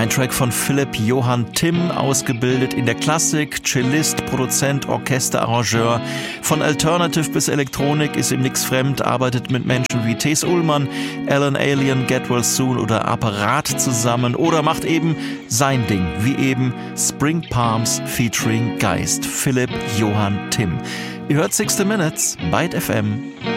Ein Track von Philipp Johann Timm, ausgebildet in der Klassik, Cellist, Produzent, Orchester, Arrangeur. Von Alternative bis Elektronik ist ihm nix fremd, arbeitet mit Menschen wie Thes Ullmann, Alan Alien, Get Well Soon oder Apparat zusammen oder macht eben sein Ding, wie eben Spring Palms featuring Geist. Philipp Johann Timm. Ihr hört 60 Minutes, Byte FM.